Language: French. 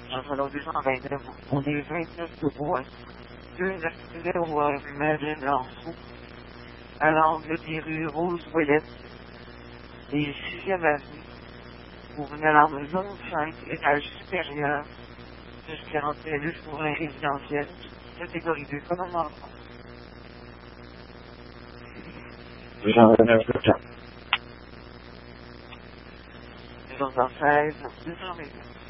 Envelope de rendez-vous. On est 29 de bois. 2 Madeleine Lançon. À l'angle des rues Rose-Ouellette et 6e avenue. Vous venez à la maison 5, étage supérieur. Jusqu'à l'antenne pour un résidentiel. Catégorie 2, comme un enfant. J'en ai un peu de temps. 216, 220.